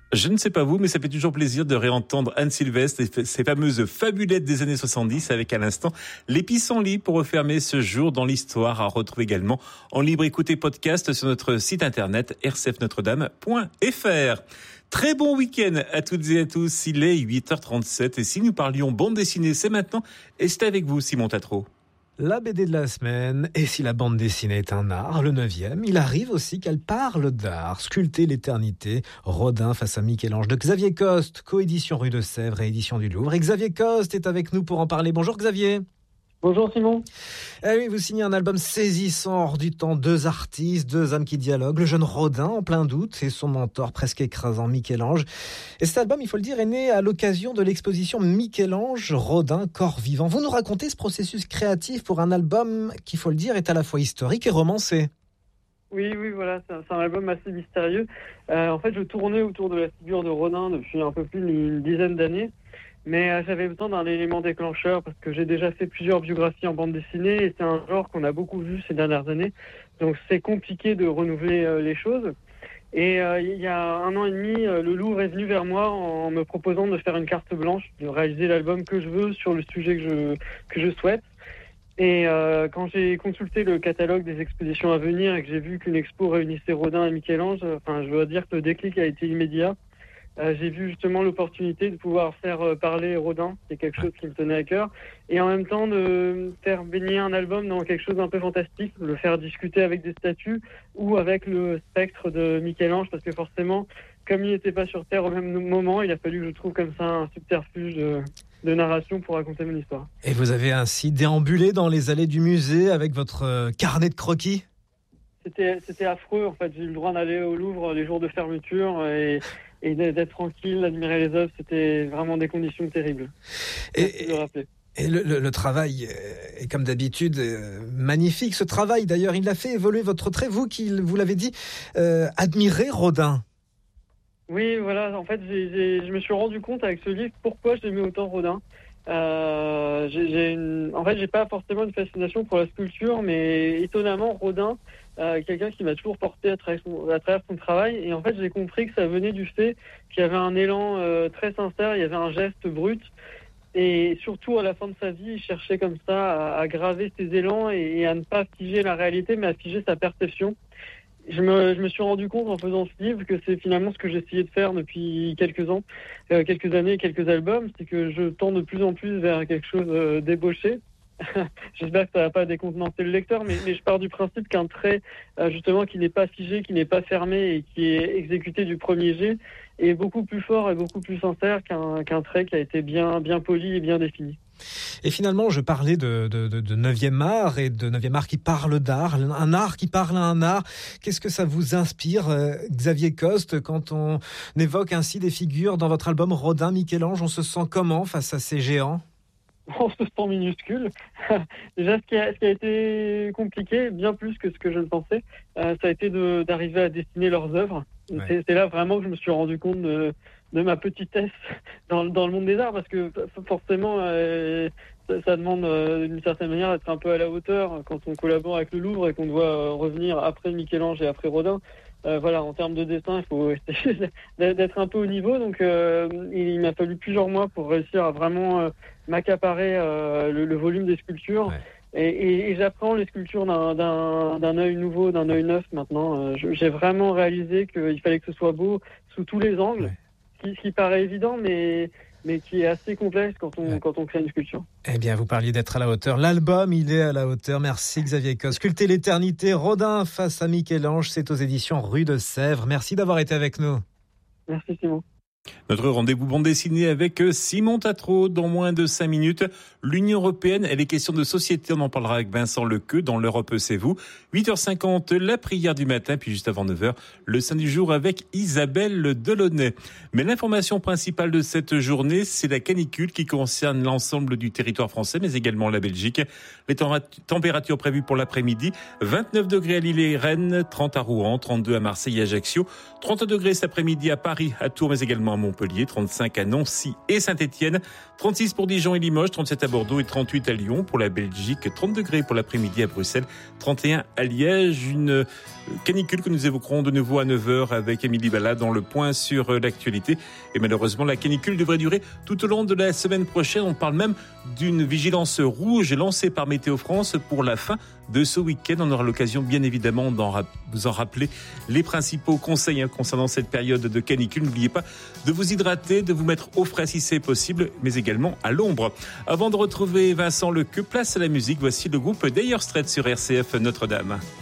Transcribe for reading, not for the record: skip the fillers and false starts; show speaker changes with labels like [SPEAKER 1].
[SPEAKER 1] Je ne sais pas vous, mais ça fait toujours plaisir de réentendre Anne Sylvestre et ces fameuses fabulettes des années 70 avec à l'instant les pissenlits pour refermer ce jour dans l'histoire, à retrouver également en libre écoute et podcast sur notre site internet rcfnotredame.fr. Très bon week-end à toutes et à tous, il est 8h37 et si nous parlions bande dessinée, c'est maintenant et c'est avec vous Simon Tatro.
[SPEAKER 2] La BD de la semaine, et si la bande dessinée est un art, le 9e, il arrive aussi qu'elle parle d'art, sculpter l'éternité, Rodin face à Michel-Ange de Xavier Coste, coédition Rue de Sèvres et édition du Louvre. Et Xavier Coste est avec nous pour en parler. Bonjour Xavier.
[SPEAKER 3] Bonjour Simon.
[SPEAKER 2] Oui, vous signez un album saisissant hors du temps, deux artistes, deux âmes qui dialoguent, le jeune Rodin en plein doute et son mentor presque écrasant Michel-Ange. Et cet album, il faut le dire, est né à l'occasion de l'exposition Michel-Ange, Rodin, corps vivant. Vous nous racontez ce processus créatif pour un album qui, il faut le dire, est à la fois historique et romancé.
[SPEAKER 3] Oui, voilà, c'est un album assez mystérieux. En fait, je tournais autour de la figure de Rodin depuis un peu plus d'une dizaine d'années. Mais j'avais besoin d'un élément déclencheur parce que j'ai déjà fait plusieurs biographies en bande dessinée et c'est un genre qu'on a beaucoup vu ces dernières années. Donc c'est compliqué de renouveler les choses. Et il y a 1 an et demi, le Louvre est venu vers moi en me proposant de faire une carte blanche, de réaliser l'album que je veux sur le sujet que je souhaite. Et quand j'ai consulté le catalogue des expositions à venir et que j'ai vu qu'une expo réunissait Rodin et Michel-Ange, je dois dire que le déclic a été immédiat. J'ai vu justement l'opportunité de pouvoir faire parler Rodin, c'est quelque chose qui me tenait à cœur, et en même temps de faire baigner un album dans quelque chose d'un peu fantastique, le faire discuter avec des statues ou avec le spectre de Michel-Ange, parce que forcément, comme il n'était pas sur Terre au même moment, il a fallu que je trouve comme ça un subterfuge de narration pour raconter mon histoire.
[SPEAKER 2] Et vous avez ainsi déambulé dans les allées du musée avec votre carnet de croquis ?
[SPEAKER 3] C'était affreux, en fait. J'ai eu le droit d'aller au Louvre les jours de fermeture et d'être tranquille, d'admirer les œuvres. C'était vraiment des conditions terribles.
[SPEAKER 2] Et le travail est comme d'habitude magnifique. Ce travail, d'ailleurs, il a fait évoluer votre trait. Vous l'avez dit, admirez Rodin.
[SPEAKER 3] Oui, voilà. En fait, je me suis rendu compte avec ce livre pourquoi j'aimais autant Rodin. En fait, j'ai pas forcément une fascination pour la sculpture, mais étonnamment, Rodin, quelqu'un qui m'a toujours porté à travers son travail. Et en fait, j'ai compris que ça venait du fait qu'il y avait un élan très sincère, il y avait un geste brut. Et surtout, à la fin de sa vie, il cherchait comme ça à graver ses élans et à ne pas figer la réalité, mais à figer sa perception. Je me suis rendu compte en faisant ce livre que c'est finalement ce que j'essayais de faire depuis quelques années, quelques albums, c'est que je tends de plus en plus vers quelque chose d'ébauché. J'espère que ça va pas décontenancer le lecteur, mais je pars du principe qu'un trait, justement, qui n'est pas figé, qui n'est pas fermé et qui est exécuté du premier jet, est beaucoup plus fort et beaucoup plus sincère qu'un trait qui a été bien poli et bien défini.
[SPEAKER 2] Et finalement, je parlais de 9e art et de 9e art qui parle d'art, un art qui parle à un art. Qu'est-ce que ça vous inspire, Xavier Coste, quand on évoque ainsi des figures dans votre album Rodin, Michel-Ange? On se sent comment face à ces géants?
[SPEAKER 3] On se sent minuscule. Déjà, ce qui a été compliqué, bien plus que ce que je ne pensais, ça a été d'arriver à dessiner leurs œuvres. Ouais. C'est là vraiment que je me suis rendu compte de ma petitesse dans le monde des arts, parce que forcément, ça demande d'une certaine manière d'être un peu à la hauteur quand on collabore avec le Louvre et qu'on doit revenir après Michel-Ange et après Rodin. En termes de dessin, il faut essayer d'être un peu au niveau. Donc, il m'a fallu plusieurs mois pour réussir à vraiment m'accaparer le volume des sculptures. Ouais. Et j'apprends les sculptures d'un œil nouveau, d'un œil neuf maintenant. J'ai vraiment réalisé qu'il fallait que ce soit beau sous tous les angles. Ouais. Ce qui paraît évident, mais qui est assez complexe quand on crée une sculpture.
[SPEAKER 2] Eh bien, vous parliez d'être à la hauteur. L'album, il est à la hauteur. Merci Xavier Coste. Sculpter l'éternité, Rodin face à Michel-Ange, c'est aux éditions Rue de Sèvres. Merci d'avoir été avec nous.
[SPEAKER 3] Merci Simon.
[SPEAKER 1] Notre rendez-vous bande dessinée avec Simon Tatro dans moins de 5 minutes. L'Union européenne, elle est question de société. On en parlera avec Vincent Lequeux dans l'Europe, c'est vous. 8h50, la prière du matin, puis juste avant 9h, le Saint du jour avec Isabelle Delaunay. Mais l'information principale de cette journée, c'est la canicule qui concerne l'ensemble du territoire français, mais également la Belgique. Les températures prévues pour l'après-midi, 29 degrés à Lille et Rennes, 30 à Rouen, 32 à Marseille et Ajaccio, 30 degrés cet après-midi à Paris, à Tours, mais également également à Montpellier, 35 à Nancy et Saint-Étienne, 36 pour Dijon et Limoges, 37 à Bordeaux et 38 à Lyon. Pour la Belgique, 30 degrés pour l'après-midi à Bruxelles, 31 à Liège. Une canicule que nous évoquerons de nouveau à 9h avec Émilie Balla dans le point sur l'actualité. Et malheureusement, la canicule devrait durer tout au long de la semaine prochaine. On parle même d'une vigilance rouge lancée par Météo France pour la fin de ce week-end. On aura l'occasion, bien évidemment, vous en rappeler les principaux conseils concernant cette période de canicule. N'oubliez pas de vous hydrater, de vous mettre au frais si c'est possible, mais également à l'ombre. Avant de retrouver Vincent Lequeux, place à la musique. Voici le groupe Dire Straits sur RCF Notre-Dame.